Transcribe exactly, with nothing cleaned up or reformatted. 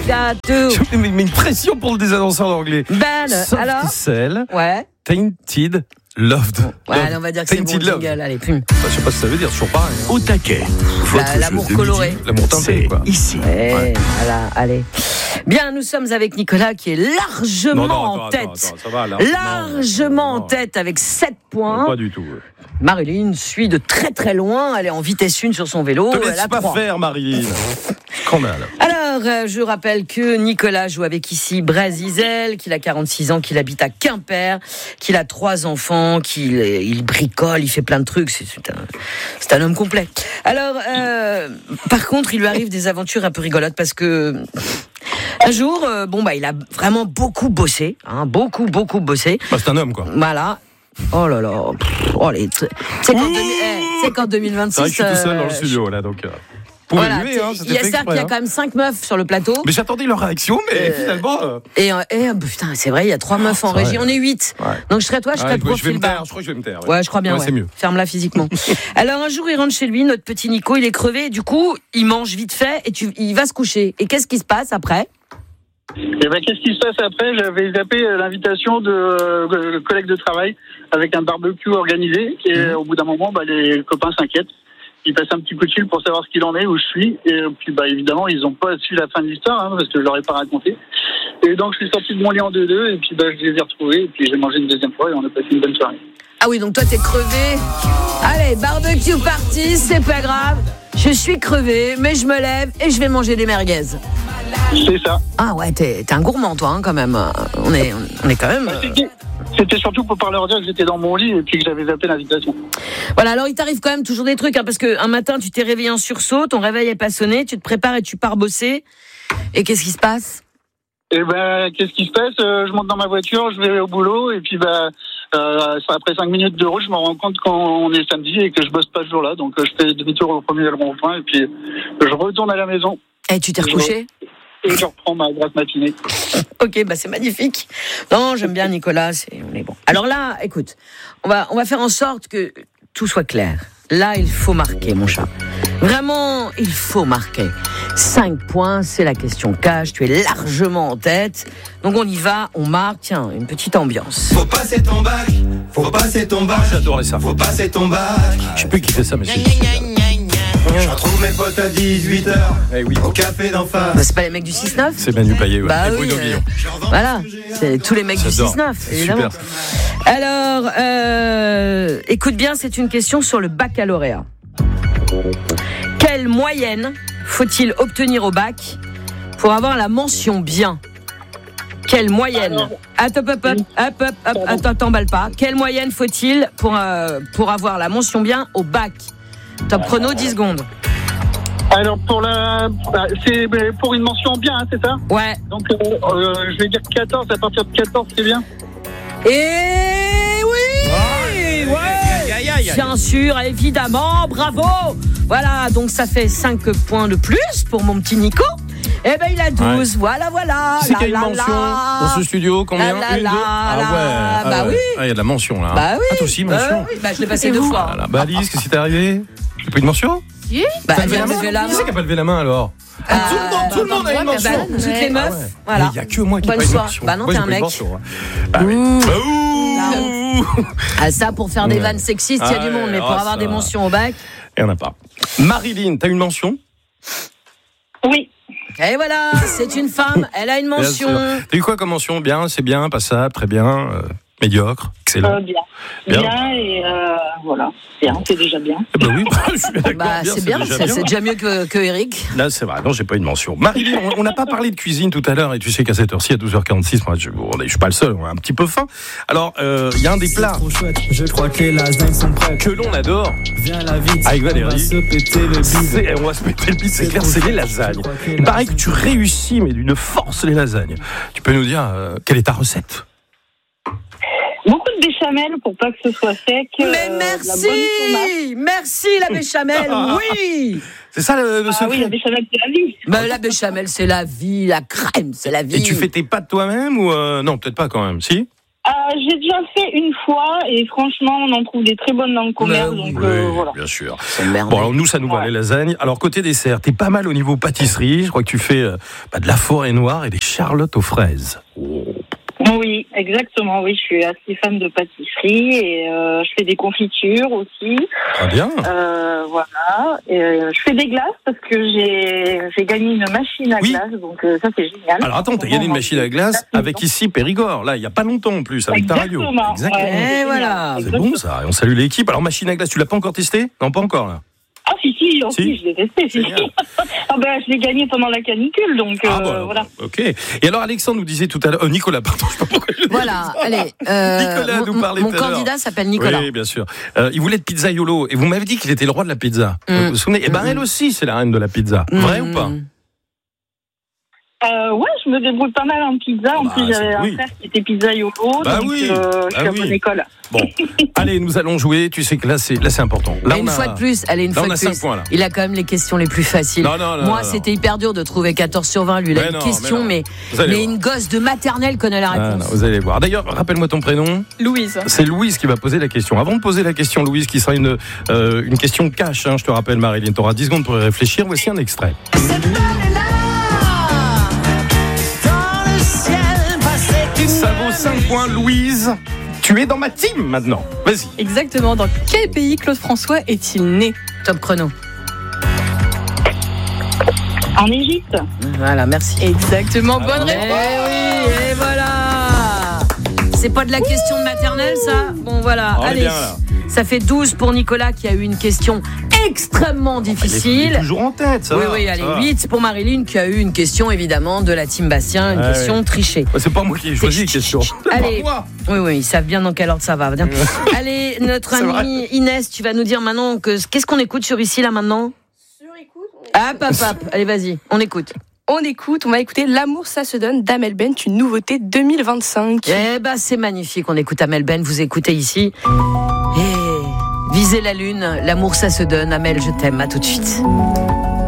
gâteau. Mais, mais une pression pour le désannonceur d'anglais. Ben, Soft alors Cell, Ouais. Tainted Loved. Ouais, allez, on va dire que c'est bon Tainted Love. jingle. Allez, plus. Bah, je sais pas ce que ça veut dire, toujours pareil. Hein. Au taquet. La- l'amour coloré. L'amour teinté, C'est quoi. ici. Ouais, Ouais. Voilà, allez. Bien, nous sommes avec Nicolas qui est largement Non, non, en attends, tête. attends, attends, ça va, là. Largement Non, en non, tête avec sept points. Pas du tout. Marilyn suit de très très loin. Elle est en vitesse une sur son vélo. Te Elle laisse a pas trois. faire, Marilyn. Scandale. Alors, euh, je rappelle que Nicolas joue avec ici Brasizel, qu'il a quarante-six ans, qu'il habite à Quimper, qu'il a trois enfants, qu'il il bricole, il fait plein de trucs. C'est, c'est, un, c'est un homme complet. Alors, euh, par contre, il lui arrive des aventures un peu rigolotes parce que un jour, euh, bon bah, il a vraiment beaucoup bossé, hein, beaucoup beaucoup bossé. Bah, c'est un homme, quoi. Voilà. Oh là là. Pff, oh les. C'est qu'en, deux mille eh, c'est qu'en deux mille vingt-six. C'est vrai que je suis tout seul dans le euh, studio, là, donc. Euh, vous pouvez Voilà, lever, hein, il c'était y a fait certes exprès, qu'il y a hein. quand même cinq meufs sur le plateau. Mais j'attendais leur réaction, mais Euh, finalement. Euh... Et, euh, et euh, putain, c'est vrai, il y a trois meufs en c'est régie. vrai. On est huit. Ouais. Donc je serais toi, je serais Ouais, pour je vais me Philbert. taire, je crois que je vais me taire. Ouais, je crois bien. Ouais, Ouais. c'est mieux. Ferme-la physiquement. Alors un jour, il rentre chez lui, notre petit Nico, il est crevé. Du coup, il mange vite fait et tu, il va se coucher. Et qu'est-ce qui se passe après? Et ben, qu'est-ce qui se passe après? J'avais zappé l'invitation de euh, collègues de travail avec un barbecue organisé. Et Mmh. au bout d'un moment, bah, les copains s'inquiètent. Ils passent un petit coup de fil pour savoir ce qu'il en est, où je suis. Et puis, bah, évidemment, ils n'ont pas su la fin de l'histoire, hein, parce que je leur ai pas raconté. Et donc, je suis sorti de mon lit en deux-deux. Et puis, bah, je les ai retrouvés. Et puis, j'ai mangé une deuxième fois et on a passé une bonne soirée. Ah oui, donc toi, t'es crevé. Allez, barbecue party, c'est pas grave. Je suis crevé, mais je me lève et je vais manger des merguez. C'est ça. Ah ouais, t'es, t'es un gourmand, toi, hein, quand même. On est, on est quand même. euh, C'était, c'était surtout pour pas leur dire que j'étais dans mon lit et puis que j'avais zappé l'invitation. Voilà, alors il t'arrive quand même toujours des trucs, hein, parce qu'un matin, tu t'es réveillé en sursaut, ton réveil est pas sonné, tu te prépares et tu pars bosser. Et qu'est-ce qui se passe? Et ben, qu'est-ce qui se passe? Euh, Je monte dans ma voiture, je vais au boulot, et puis bah, euh, après cinq minutes de route, je me rends compte qu'on est samedi et que je bosse pas ce jour-là. Donc euh, je fais demi-tour au premier rond-point, et puis je retourne à la maison Et tu t'es recouché? et je reprends ma grasse matinée. Ok, bah c'est magnifique. Non, j'aime bien Nicolas, c'est, on est bon. Alors là, écoute, on va, on va faire en sorte que tout soit clair. Là, il faut marquer, mon chat. Vraiment, il faut marquer. Cinq points, c'est la question cash. Tu es largement en tête. Donc on y va, on marque. Tiens, une petite ambiance. Faut passer ton bac, faut passer ton bac. J'adorais ça. Faut passer ton bac. Je sais plus qui fait ça, mais c'est. Je retrouve mes potes à dix-huit heures Eh oui. au café d'en face. Bah, c'est pas les mecs du six neuf? C'est Manu Payet, ouais. Bah Et oui, Bruno euh, Guillon. voilà, c'est tous les mecs J'adore. du six neuf, C'est évidemment. super. Alors, euh, écoute bien, c'est une question sur le baccalauréat. Quelle moyenne faut-il obtenir au bac pour avoir la mention bien? Quelle moyenne? Attends, hop, hop, hop, hop, hop, attends, t'emballe pas. Quelle moyenne faut-il pour, euh, pour avoir la mention bien au bac? Top chrono, dix secondes. Alors pour la, bah, c'est pour une mention bien, hein, c'est ça? Ouais. Donc euh, euh, je vais dire quatorze. À partir de quatorze, c'est bien. Et oui, ouais, bien sûr, évidemment, bravo. Voilà, donc ça fait cinq points de plus pour mon petit Nico. Eh ben il a douze, Ouais. voilà, voilà. C'est La, qu'il y a une la, mention la. dans ce studio, combien? La, la, Une, la, deux Ah la. ouais, ah Bah ouais. oui. Ah, il y a de la mention, là. Bah oui. Ah, toi aussi, mention. Bah oui, bah je l'ai passé deux fois. Voilà. Bah Alice, qu'est-ce qui t'est arrivé? T'as pris une mention? Bah T'as elle levé vient la de lever la main? Qui main. c'est qui a pas levé la main, alors? Ah, tout le monde, tout le monde a une bah, mention. bah, toutes les meufs, Ah ouais. voilà. Mais il y a que moi qui n'ai Bonne pas une soirée. mention. Bah non, Moi, t'es j'ai un pas une mec. mention, hein. Bah oui. Ouh. Bah, ouh. Ah ça, pour faire des Ouais. vannes sexistes, il y a Ah du monde, ouais, mais pour ah, avoir ça des va. mentions au bac. Il y en a pas. Marilyn, t'as une mention? Oui. Et voilà, c'est une femme, elle a une Bien mention. sûr. T'as eu quoi comme mention? Bien, c'est bien, passable, très bien, euh, médiocre, excellent. Euh, bien. Bien. Bien. et euh, voilà. Bien, c'est déjà bien. Eh ben oui, je suis bien d'accord. Bah, c'est bien, déjà c'est, c'est déjà mieux que, que Eric. Là, c'est vrai, non, j'ai pas une mention. Marilyn, on- on n'a pas parlé de cuisine tout à l'heure, et tu sais qu'à cette heure-ci, à douze heures quarante-six, moi, je, bon, je suis pas le seul, on a un petit peu faim. Alors, euh, il y a un des plats Trop chouette, je crois que les lasagnes sont prêtes. que l'on adore, Viens la vite, avec on va Valérie, se péter le bide. c'est, on va se péter le bide, c'est clair, c'est les lasagnes. Il paraît que tu réussis, mais d'une force, les lasagnes. Tu peux nous dire, euh, quelle est ta recette? Beaucoup de béchamel pour pas que ce soit sec. Mais euh, la bonne merci, tomate. merci la béchamel, oui. C'est ça le, le Ah secret? oui, la béchamel, c'est la vie. Bah, la béchamel, c'est la vie, la crème, c'est la vie. Et tu fais tes pâtes toi-même ou euh, non, peut-être pas quand même, si? Euh, j'ai déjà fait une fois et franchement, on en trouve des très bonnes dans le commerce. Bah, donc Oui, euh, voilà. bien sûr. C'est merde. Bon, alors nous, ça nous va Ouais. les lasagnes. Alors, côté dessert, t'es pas mal au niveau pâtisserie. Je crois que tu fais euh, bah, de la forêt noire et des charlottes aux fraises. Oh. Oui, exactement. Oui, je suis assez fan de pâtisserie et euh, je fais des confitures aussi. Très bien. Euh, voilà. Et, euh, je fais des glaces parce que j'ai j'ai gagné une machine à Oui. glace, donc euh, ça c'est génial. Alors, attends, t'as gagné une machine à glace avec ici Périgord. Là, il y a pas longtemps en plus, avec ta radio. Exactement. Ouais. Et voilà. C'est bon ça. Et on salue l'équipe. Alors, machine à glace, tu l'as pas encore testée? Non, pas encore là. Ah si si, oh, Si. si, je l'ai testé. Si. Génial. Ah ben, je l'ai gagné pendant la canicule, donc Ah, euh, bon, voilà. ok. Et alors, Alexandre nous disait tout à l'heure, euh, Nicolas, pardon, je sais pas pourquoi je le dis. Voilà, allez. euh, Nicolas nous mon parlait mon tout à l'heure. candidat s'appelle Nicolas. Oui, bien sûr. Euh, il voulait de pizzaiolo. Et vous m'avez dit qu'il était le roi de la pizza. Mm. Vous vous souvenez? Eh ben, Mm. elle aussi, c'est la reine de la pizza. Vrai Mmh. ou pas? Euh, ouais, je me débrouille pas mal en pizza. En Bah, plus, j'avais c'est- un oui. frère qui était pizzaiolo, Bah donc oui. euh, je Bah suis à oui. bonne école. Bon. Allez, nous allons jouer. Tu sais que là, c'est, là, c'est important. Là, Et on une a... fois de plus, allez, une Là, fois on de a cinq plus. points, là. Il a quand même les questions les plus faciles. Non, non, non, Moi, non, non. c'était hyper dur de trouver quatorze sur vingt. Lui, il a Mais une non, question, mais mais, Vous allez mais voir. une gosse de maternelle connaît la Ah, réponse. non, vous allez voir. D'ailleurs, rappelle-moi ton prénom. Louise. C'est Louise qui va poser la question. Avant de poser la question, Louise, qui sera une, euh, une question cash, hein, je te rappelle, Marilyn, tu auras dix secondes pour y réfléchir. Voici un extrait. Ça vaut cinq points, Louise. Tu es dans ma team maintenant. Vas-y. Exactement. Dans quel pays Claude François est-il né? Top chrono. En Égypte. Voilà, merci. Exactement. Bonne Eh réponse. oui, et voilà. C'est pas de la question de maternelle, ça? Bon, voilà. On est Allez. bien, là. Ça fait douze pour Nicolas qui a eu une question extrêmement Il est difficile. toujours en tête, ça Oui, va, oui, ça allez, va. huit pour Marilyn qui a eu une question évidemment de la team Bastien, une Ah, question ouais. trichée. Ouais, c'est pas moi qui ai choisi les questions. C'est Allez. pas moi. Oui, oui, ils savent bien dans quel ordre ça va. Bien. Allez, notre C'est amie Inès, tu vas nous dire maintenant que qu'est-ce qu'on écoute sur ici là maintenant? Sur écoute. Ah, pap, pap. Allez, vas-y, on écoute. On écoute, on va écouter L'amour ça se donne d'Amel Bent, une nouveauté deux mille vingt-cinq. Eh ben, c'est magnifique. On écoute Amel Ben. Vous écoutez ici. Et visez la lune. L'amour, ça se donne. Amel, je t'aime. À tout de suite.